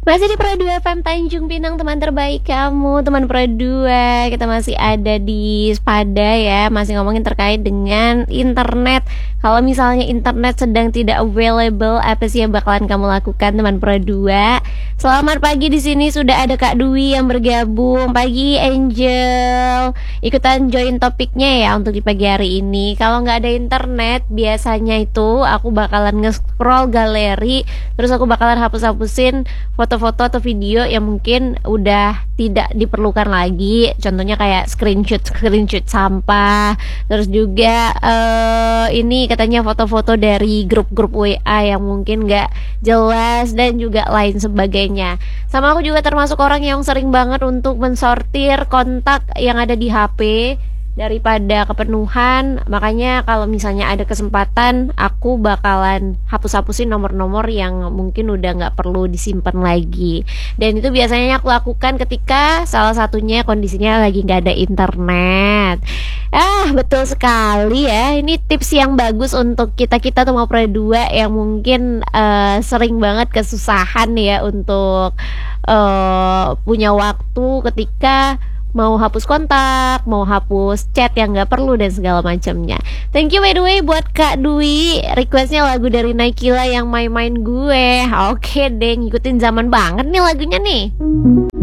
Masih di Pro 2 FM Tanjung Pinang, teman terbaik kamu, teman Pro 2. Kita masih ada di Spada ya, masih ngomongin terkait dengan internet. Kalau misalnya internet sedang tidak available, apa sih yang bakalan kamu lakukan, teman Pro 2? Selamat pagi, di sini sudah ada Kak Dwi yang bergabung. Pagi Angel. Ikutan join topiknya ya untuk di pagi hari ini. Kalau nggak ada internet, biasanya itu aku bakalan nge-scroll galeri, terus aku bakalan hapus-hapusin foto-foto atau video yang mungkin udah tidak diperlukan lagi. Contohnya kayak screenshot sampah. Terus juga ini katanya foto-foto dari grup-grup WA yang mungkin gak jelas dan juga lain sebagainya. Sama aku juga termasuk orang yang sering banget untuk mensortir kontak yang ada di HP daripada kepenuhan. Makanya kalau misalnya ada kesempatan, aku bakalan hapus-hapusin nomor-nomor yang mungkin udah nggak perlu disimpan lagi. Dan itu biasanya aku lakukan ketika salah satunya kondisinya lagi nggak ada internet. Betul sekali ya. Ini tips yang bagus untuk kita-kita tuh mau Pro 2 yang mungkin sering banget kesusahan ya untuk punya waktu ketika mau hapus kontak, mau hapus chat yang gak perlu dan segala macamnya. Thank you by the way buat Kak Dwi, requestnya lagu dari Naikila yang main-main gue. Oke deh, ngikutin zaman banget nih lagunya nih.